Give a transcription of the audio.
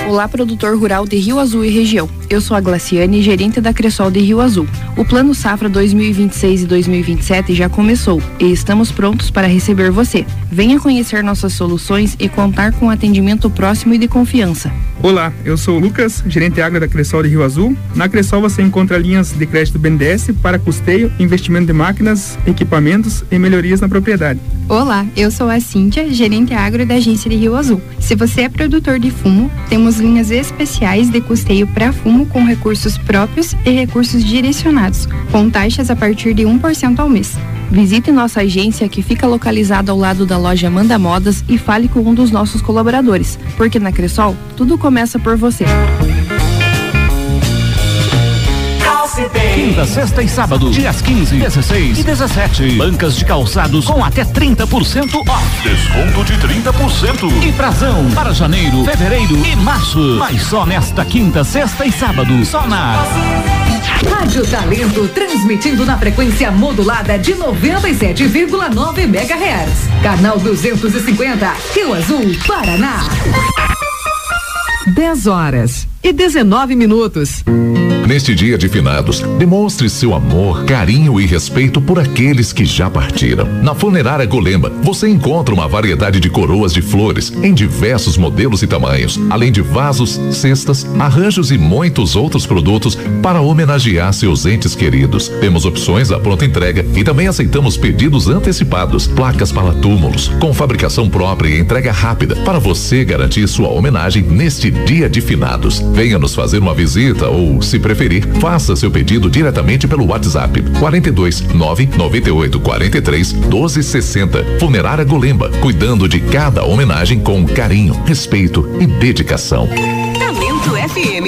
Olá, produtor rural de Rio Azul e região. Eu sou a Glaciane, gerente da Cressol de Rio Azul. O Plano Safra 2026 e 2027 já começou e estamos prontos para receber você. Venha conhecer nossas soluções e contar com atendimento próximo e de confiança. Olá, eu sou o Lucas, gerente agro da Cressol de Rio Azul. Na Cressol você encontra linhas de crédito BNDES para custeio, investimento de máquinas, equipamentos e melhorias na propriedade. Olá, eu sou a Cíntia, gerente agro da agência de Rio Azul. Se você é produtor de fumo, temos linhas especiais de custeio para fumo com recursos próprios e recursos direcionados, com taxas a partir de 1% ao mês. Visite nossa agência que fica localizada ao lado da loja Amanda Modas e fale com um dos nossos colaboradores, porque na Cressol tudo começa por você. Quinta, sexta e sábado, dias 15, 16 e 17. Bancas de calçados com até 30% off. Desconto de 30%. E prazão para janeiro, fevereiro e março. Mas só nesta quinta, sexta e sábado. Só na Rádio Talento, transmitindo na frequência modulada de 97,9 MHz. Canal 250, Rio Azul, Paraná. 10h19. Neste dia de finados, demonstre seu amor, carinho e respeito por aqueles que já partiram. Na Funerária Golemba, você encontra uma variedade de coroas de flores em diversos modelos e tamanhos, além de vasos, cestas, arranjos e muitos outros produtos para homenagear seus entes queridos. Temos opções à pronta entrega e também aceitamos pedidos antecipados, placas para túmulos, com fabricação própria e entrega rápida, para você garantir sua homenagem neste dia de finados. Venha nos fazer uma visita ou, se preferir, faça seu pedido diretamente pelo WhatsApp 42 998 43 12 60. Funerária Golemba, cuidando de cada homenagem com carinho, respeito e dedicação. Talento FM.